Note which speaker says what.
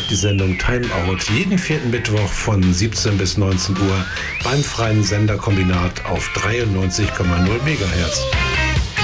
Speaker 1: hört die Sendung Time Out jeden vierten Mittwoch von 17 bis 19 Uhr beim freien Senderkombinat auf 93,0 MHz.